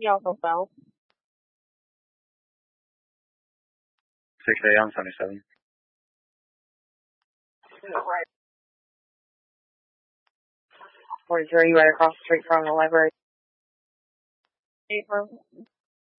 He also fell. 6A on 77. Right. 43, right across the street from the library. April.